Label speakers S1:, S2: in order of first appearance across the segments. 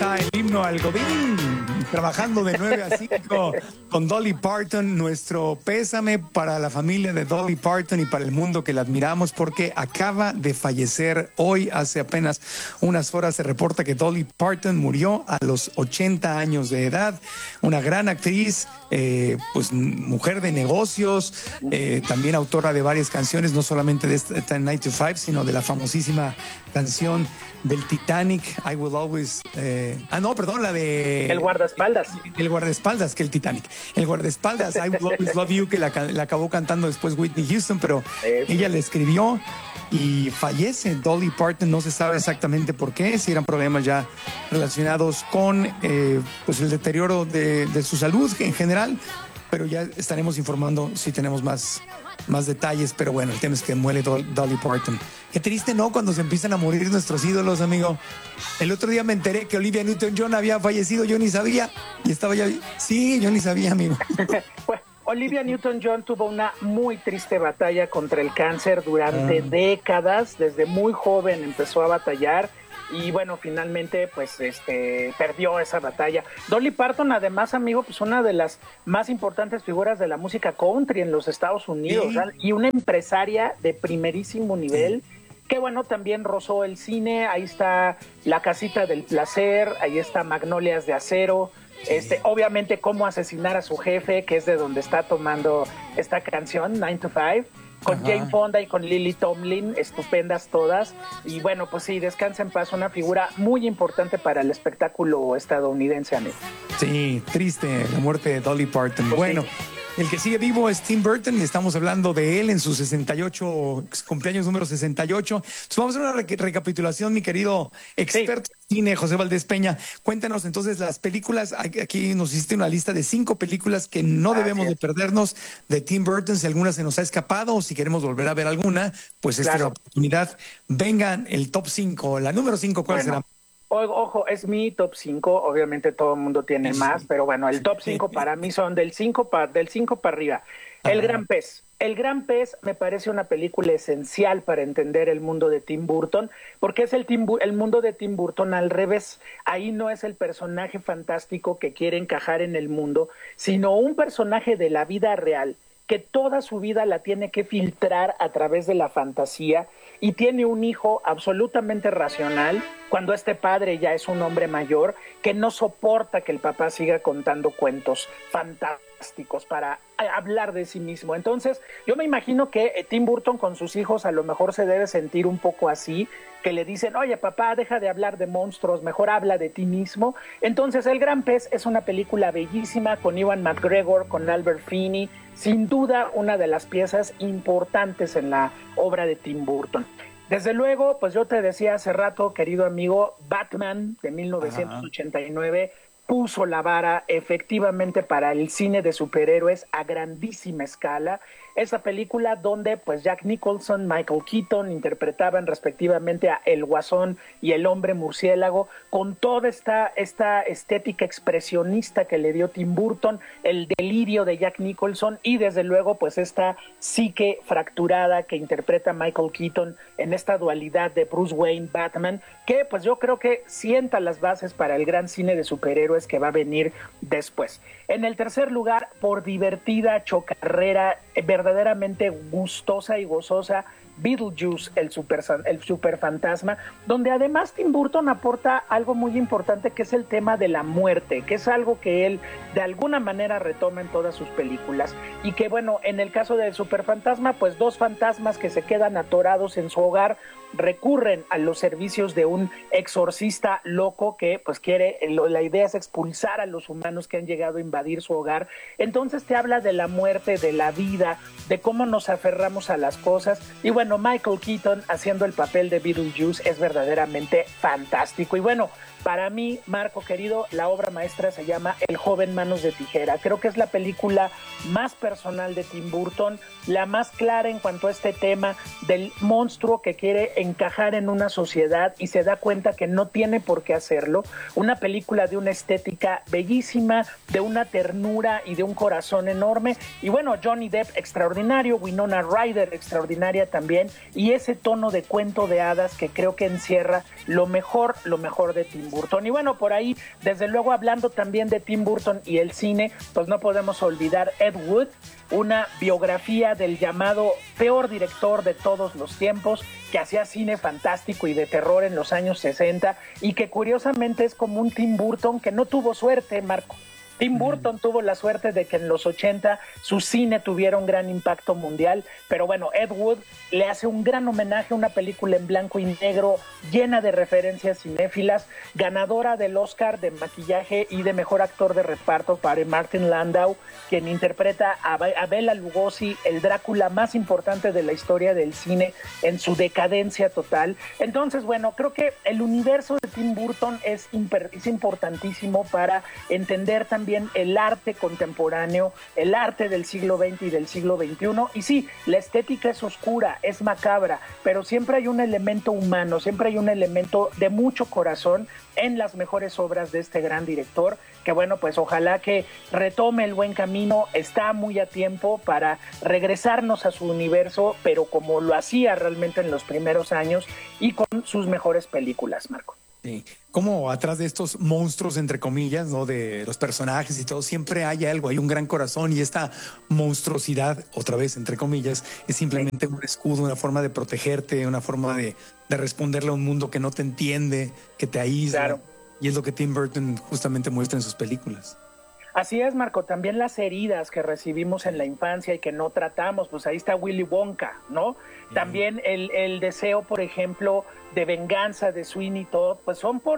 S1: está el himno al Godín, trabajando de 9 a 5 con Dolly Parton. Nuestro pésame para la familia de Dolly Parton y para el mundo que la admiramos, porque acaba de fallecer hoy. Hace apenas unas horas se reporta que Dolly Parton murió a los 80 años de edad. Una gran actriz, pues mujer de negocios, también autora de varias canciones, no solamente de esta 9 to 5, sino de la famosísima canción del Titanic, I Will Always... la de...
S2: El guardaespaldas.
S1: El guardaespaldas, que el Titanic. El guardaespaldas, I Will Always Love You, que la acabó cantando después Whitney Houston, pero ella le escribió y fallece Dolly Parton. No se sabe exactamente por qué, si eran problemas ya relacionados con pues el deterioro de su salud en general, pero ya estaremos informando si tenemos más detalles. Pero bueno, el tema es que muere Dolly Parton. Qué triste, ¿no? Cuando se empiezan a morir nuestros ídolos, amigo. El otro día me enteré que Olivia Newton-John había fallecido, yo ni sabía, y estaba ya... Sí, yo ni sabía, amigo.
S2: Pues, Olivia Newton-John tuvo una muy triste batalla contra el cáncer durante décadas. Desde muy joven empezó a batallar y bueno, finalmente pues perdió esa batalla. Dolly Parton, además, amigo, pues una de las más importantes figuras de la música country en los Estados Unidos,
S1: sí,
S2: ¿verdad? Y una empresaria de primerísimo nivel. Sí. Que bueno, también rozó el cine. Ahí está La Casita del Placer, ahí está Magnolias de Acero. Obviamente Cómo asesinar a su jefe, que es de donde está tomando esta canción, 9 to 5, con Jane Fonda y con Lily Tomlin, estupendas todas. Y bueno, pues sí, descansa en paz, una figura muy importante para el espectáculo estadounidense, amigo.
S1: Sí, triste la muerte de Dolly Parton. Pues bueno, sí. El que sigue vivo es Tim Burton, y estamos hablando de él en su 68, cumpleaños número 68. Entonces vamos a hacer una recapitulación, mi querido experto en cine, José Valdés Peña. Cuéntanos entonces las películas. Aquí nos hiciste una lista de 5 películas que no debemos de perdernos de Tim Burton. Si alguna se nos ha escapado o si queremos volver a ver alguna, pues esta es la oportunidad. Vengan, el top 5. La número 5, ¿cuál será?
S2: Ojo, es mi top 5, obviamente todo el mundo tiene más, pero bueno, el top 5 para mí son del 5 para arriba. El Gran Pez. El Gran Pez me parece una película esencial para entender el mundo de Tim Burton, porque es el mundo de Tim Burton al revés. Ahí no es el personaje fantástico que quiere encajar en el mundo, sino un personaje de la vida real que toda su vida la tiene que filtrar a través de la fantasía, y tiene un hijo absolutamente racional cuando este padre ya es un hombre mayor que no soporta que el papá siga contando cuentos fantásticos para hablar de sí mismo. Entonces yo me imagino que Tim Burton con sus hijos a lo mejor se debe sentir un poco así, que le dicen: oye papá, deja de hablar de monstruos, mejor habla de ti mismo. Entonces El Gran Pez es una película bellísima, con Ewan McGregor, con Albert Finney, sin duda una de las piezas importantes en la obra de Tim Burton. Desde luego, pues yo te decía hace rato, querido amigo, Batman de 1989 puso la vara efectivamente para el cine de superhéroes a grandísima escala. Esa película donde pues Jack Nicholson, Michael Keaton interpretaban respectivamente a El Guasón y el Hombre Murciélago, con toda esta estética expresionista que le dio Tim Burton, el delirio de Jack Nicholson y desde luego pues esta psique fracturada que interpreta Michael Keaton en esta dualidad de Bruce Wayne, Batman, que pues yo creo que sienta las bases para el gran cine de superhéroes que va a venir después. En el tercer lugar, por divertida, chocarrera, verdaderamente gustosa y gozosa, Beetlejuice, el superfantasma, donde además Tim Burton aporta algo muy importante, que es el tema de la muerte, que es algo que él de alguna manera retoma en todas sus películas, y que bueno, en el caso del superfantasma, pues 2 fantasmas que se quedan atorados en su hogar recurren a los servicios de un exorcista loco que pues la idea es expulsar a los humanos que han llegado a invadir su hogar. Entonces te habla de la muerte, de la vida, de cómo nos aferramos a las cosas, y bueno, Michael Keaton haciendo el papel de Beetlejuice es verdaderamente fantástico. Y bueno, para mí, Marco querido, la obra maestra se llama El joven manos de tijera. Creo que es la película más personal de Tim Burton, la más clara en cuanto a este tema del monstruo que quiere encajar en una sociedad y se da cuenta que no tiene por qué hacerlo. Una película de una estética bellísima, de una ternura y de un corazón enorme. Y bueno, Johnny Depp extraordinario, Winona Ryder extraordinaria también, y ese tono de cuento de hadas que creo que encierra lo mejor de Tim Burton. Y bueno, por ahí, desde luego, hablando también de Tim Burton y el cine, pues no podemos olvidar Ed Wood, una biografía del llamado peor director de todos los tiempos, que hacía cine fantástico y de terror en los años 60 y que curiosamente es como un Tim Burton que no tuvo suerte, Marco. Tim Burton tuvo la suerte de que en los 80 su cine tuviera un gran impacto mundial, pero bueno, Ed Wood le hace un gran homenaje a una película en blanco y negro llena de referencias cinéfilas, ganadora del Oscar de maquillaje y de mejor actor de reparto para Martin Landau, quien interpreta a Bela Lugosi, el Drácula más importante de la historia del cine en su decadencia total. Entonces, bueno, creo que el universo de Tim Burton es importantísimo para entender también el arte contemporáneo, el arte del siglo XX y del siglo XXI. Y sí, la estética es oscura, es macabra, pero siempre hay un elemento humano, siempre hay un elemento de mucho corazón en las mejores obras de este gran director, que bueno, pues ojalá que retome el buen camino, está muy a tiempo para regresarnos a su universo, pero como lo hacía realmente en los primeros años y con sus mejores películas, Marco.
S1: Sí. Como atrás de estos monstruos, entre comillas, ¿no? De los personajes y todo, siempre hay algo, hay un gran corazón, y esta monstruosidad, otra vez, entre comillas, es simplemente un escudo, una forma de protegerte, una forma de responderle a un mundo que no te entiende, que te aísla. Claro. Y es lo que Tim Burton justamente muestra en sus películas.
S2: Así es, Marco, también las heridas que recibimos en la infancia y que no tratamos, pues ahí está Willy Wonka, ¿no? También el deseo, por ejemplo, de venganza de Sweeney Todd, pues son por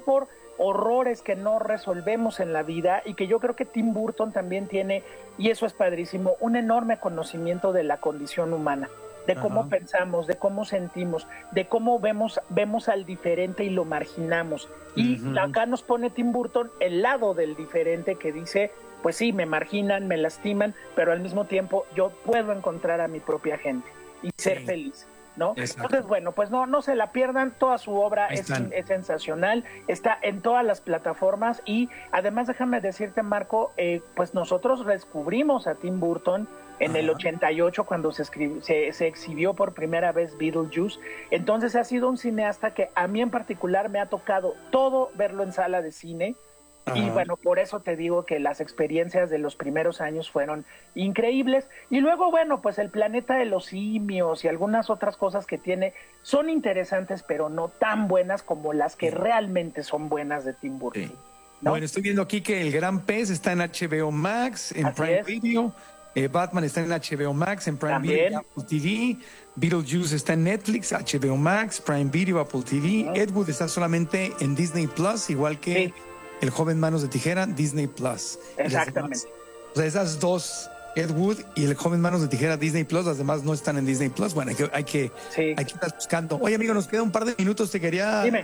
S2: horrores que no resolvemos en la vida, y que yo creo que Tim Burton también tiene, y eso es padrísimo, un enorme conocimiento de la condición humana, de cómo pensamos, de cómo sentimos, de cómo vemos al diferente y lo marginamos. Y acá nos pone Tim Burton el lado del diferente, que dice, pues sí, me marginan, me lastiman, pero al mismo tiempo yo puedo encontrar a mi propia gente y ser feliz, ¿no? Exacto. Entonces, bueno, pues no se la pierdan, toda su obra es sensacional, está en todas las plataformas, y además déjame decirte, Marco, pues nosotros descubrimos a Tim Burton en el 88, cuando se exhibió por primera vez Beetlejuice. Entonces ha sido un cineasta que a mí en particular me ha tocado todo verlo en sala de cine. Y bueno, por eso te digo que las experiencias de los primeros años fueron increíbles. Y luego, bueno, pues el planeta de los simios y algunas otras cosas que tiene son interesantes, pero no tan buenas como las que realmente son buenas de Tim Burton, ¿no?
S1: Bueno, estoy viendo aquí que El Gran Pez está en HBO Max, en Prime Video. Batman está en HBO Max, en Prime Video, Apple TV. Beetlejuice está en Netflix, HBO Max, Prime Video, Apple TV. Ed Wood está solamente en Disney Plus, igual que El Joven Manos de Tijera, Disney Plus.
S2: Exactamente.
S1: O sea, esas dos, Ed Wood y El Joven Manos de Tijera, Disney Plus, las demás no están en Disney Plus. Bueno, hay que estar buscando. Oye, amigo, nos queda un par de minutos, te quería...
S2: Dime.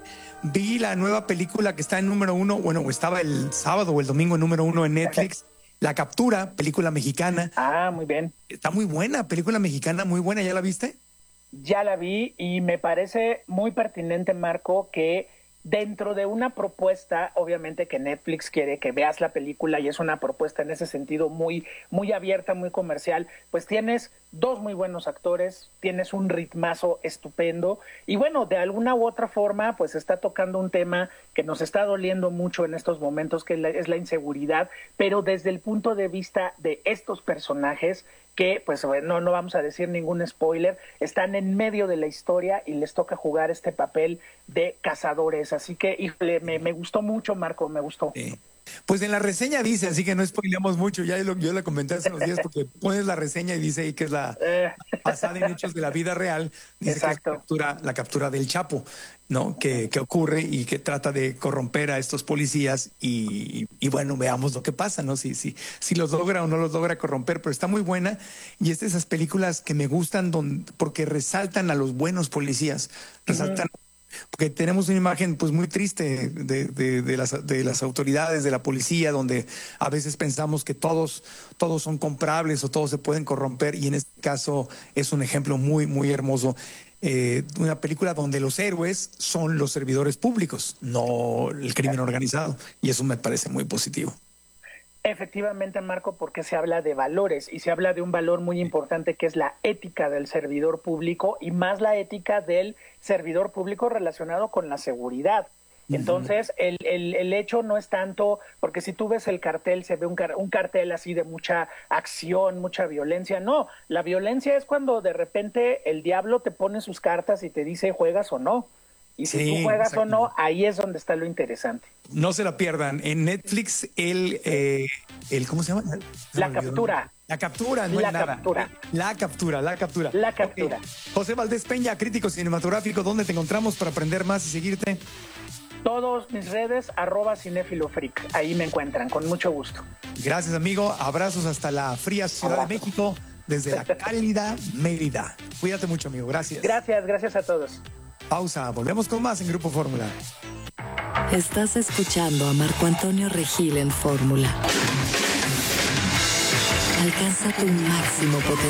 S1: Vi la nueva película que está en número 1, bueno, estaba el sábado o el domingo en número 1 en Netflix. La Captura, película mexicana.
S2: Muy bien.
S1: Está muy buena, película mexicana muy buena, ¿ya la viste?
S2: Ya la vi, y me parece muy pertinente, Marco, que dentro de una propuesta, obviamente que Netflix quiere que veas la película, y es una propuesta en ese sentido muy, muy abierta, muy comercial, pues tienes dos muy buenos actores, tienes un ritmazo estupendo, y bueno, de alguna u otra forma, pues está tocando un tema que nos está doliendo mucho en estos momentos, que es la inseguridad, pero desde el punto de vista de estos personajes que, pues no vamos a decir ningún spoiler, están en medio de la historia y les toca jugar este papel de cazadores. Así que, híjole, me gustó mucho, Marco, me gustó.
S1: Pues en la reseña dice, así que no spoileamos mucho, yo la comenté hace unos días, porque pones la reseña y dice ahí que es la basada en hechos de la vida real, dice
S2: Exacto.
S1: que es la captura del Chapo, ¿no? Que ocurre y que trata de corromper a estos policías, y bueno, veamos lo que pasa, ¿no? Si los logra o no los logra corromper, pero está muy buena, y es de esas películas que me gustan porque resaltan a los buenos policías, resaltan porque tenemos una imagen pues muy triste de las autoridades, de la policía, donde a veces pensamos que todos son comprables o todos se pueden corromper, y en este caso es un ejemplo muy, muy hermoso. una película donde los héroes son los servidores públicos, no el crimen organizado. Y eso me parece muy positivo.
S2: Efectivamente, Marco, porque se habla de valores y se habla de un valor muy importante que es la ética del servidor público y más la ética del servidor público relacionado con la seguridad. Entonces, el hecho no es tanto, porque si tú ves el cartel, se ve un cartel así de mucha acción, mucha violencia. No, la violencia es cuando de repente el diablo te pone sus cartas y te dice juegas o no. Y si tú juegas o no, ahí es donde está lo interesante.
S1: No se la pierdan. En Netflix, ¿cómo se llama?
S2: La captura.
S1: La captura, no es nada. La captura. Okay. José Valdés Peña, crítico cinematográfico, ¿dónde te encontramos para aprender más y seguirte?
S2: Todos mis redes, @cinefilofreak. Ahí me encuentran, con mucho gusto.
S1: Gracias, amigo. Abrazos hasta la fría Ciudad de México, desde la cálida Mérida. Cuídate mucho, amigo. Gracias.
S2: Gracias a todos.
S1: Pausa. Volvemos con más en Grupo Fórmula.
S3: Estás escuchando a Marco Antonio Regil en Fórmula. Alcanza tu máximo potencial.